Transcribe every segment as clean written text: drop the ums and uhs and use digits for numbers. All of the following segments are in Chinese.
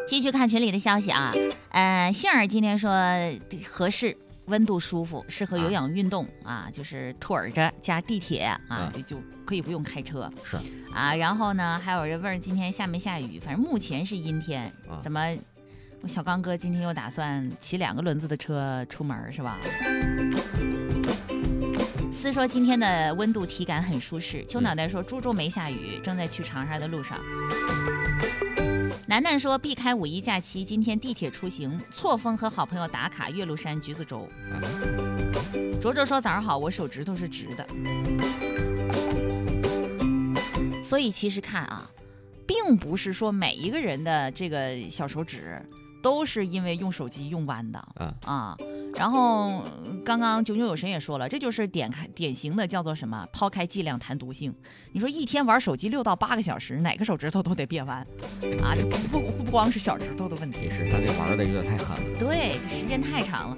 继续看群里的消息啊，杏儿今天说合适，温度舒服，适合有氧运动啊，就是腿儿着加地铁啊，就可以不用开车。 是啊，然后呢，还有人问今天下没下雨，反正目前是阴天。怎么，我小刚哥今天又打算骑2个轮子的车出门是吧？思说今天的温度体感很舒适。秋脑袋说株洲没下雨，正在去长沙的路上。楠楠说避开5一假期，今天地铁出行错峰和好朋友打卡岳麓山橘子洲。卓卓说早上好，我手指头是直的。所以其实看啊，并不是说每一个人的这个小手指都是因为用手机用弯的啊。然后刚刚炯炯有神也说了，这就是典型的叫做什么？抛开剂量谈毒性。你说一天玩手机6到8个小时，哪个手指头都得变弯啊！这不光是小指头的问题， 是他这玩的有点太狠了。 对，这时间太长了。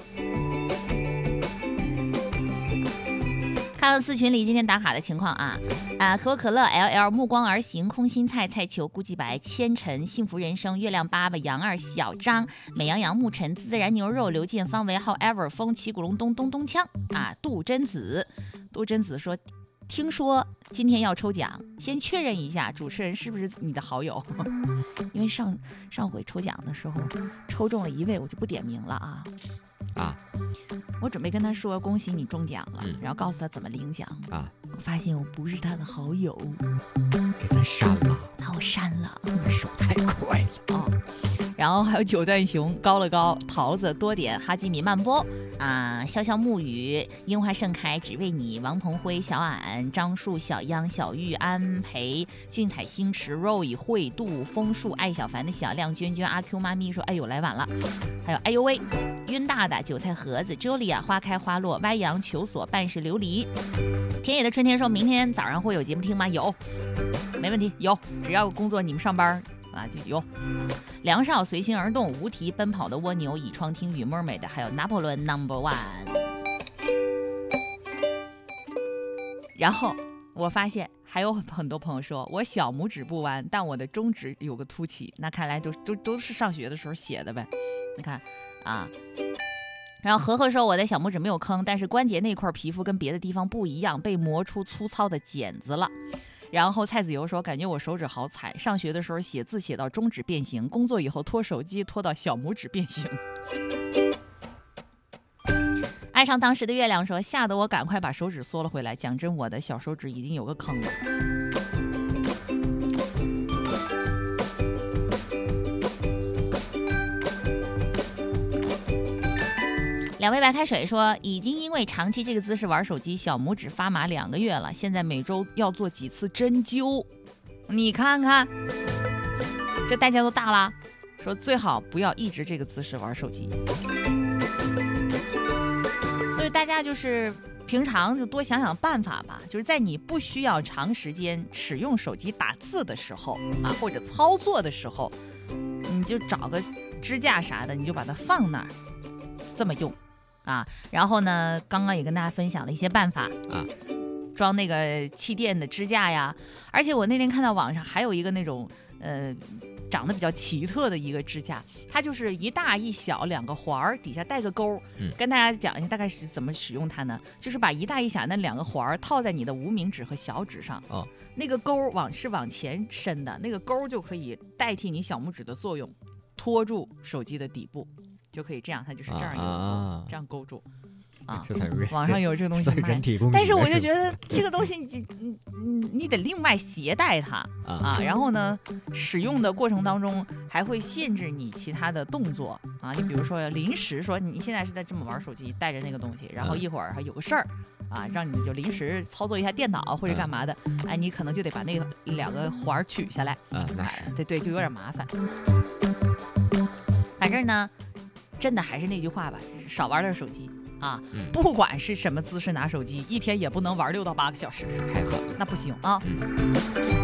看看四群里今天打卡的情况啊，可口可乐 LL 目光而行空心菜菜球孤寂白千尘幸福人生月亮爸爸杨二小张美羊羊牧尘自然牛肉刘建方为 However 风起古隆咚咚咚锵啊，杜真子说听说今天要抽奖，先确认一下主持人是不是你的好友，因为上回抽奖的时候抽中了1位，我就不点名了啊，我准备跟他说恭喜你中奖了，然后告诉他怎么领奖啊。我发现我不是他的好友， 给他删了， 把我删了， 手太快了然后还有九段熊高了高桃子多点哈基米曼波啊，潇潇沐雨樱花盛开只为你王鹏辉小俺张树小央小玉安培俊凯星驰肉以慧度枫树爱小凡的小亮娟娟阿 Q 妈咪说哎呦来晚了，还有哎呦喂晕大大韭菜盒子 Julia 花开花落歪阳求索半是琉璃田野的春天说明天早上会有节目听吗？有，没问题，有，只要工作你们上班啊就有。梁少随心而动无题奔跑的蜗牛倚窗听雨妹妹的还有拿破仑 No.1。 然后我发现还有很多朋友说我小拇指不弯，但我的中指有个凸起，那看来都是上学的时候写的呗，你看啊。然后和和说我的小拇指没有坑，但是关节那块皮肤跟别的地方不一样，被磨出粗糙的茧子了。然后蔡子游说感觉我手指好踩，上学的时候写字写到中指变形，工作以后拖手机拖到小拇指变形。爱上当时的月亮说吓得我赶快把手指缩了回来，讲真我的小手指已经有个坑了。两杯白开水说已经因为长期这个姿势玩手机小拇指发麻2个月了，现在每周要做几次针灸，你看看这代价都大了，说最好不要一直这个姿势玩手机。所以大家就是平常就多想想办法吧，就是在你不需要长时间使用手机打字的时候啊，或者操作的时候，你就找个支架啥的，你就把它放那儿这么用啊。然后呢刚刚也跟大家分享了一些办法啊，装那个气垫的支架呀。而且我那天看到网上还有一个那种长得比较奇特的一个支架，它就是一大一小2个环，底下带个钩。跟大家讲一下大概是怎么使用它呢，就是把一大一小那2个环套在你的无名指和小指上，那个钩是往前伸的，那个钩就可以代替你小拇指的作用，拖住手机的底部，就可以这样，它就是这样一个这样勾住啊。网上有这个东西卖，但是我就觉得这个东西你得另外携带它啊，然后呢使用的过程当中还会限制你其他的动作啊。你比如说临时说你现在是在这么玩手机带着那个东西，然后一会儿还有个事儿啊，让你就临时操作一下电脑或者干嘛的，哎，你可能就得把那2个环取下来啊，那是对，就有点麻烦。反正呢真的还是那句话吧，就是少玩点手机啊，不管是什么姿势拿手机，一天也不能玩6到8个小时，太狠了，那不行啊。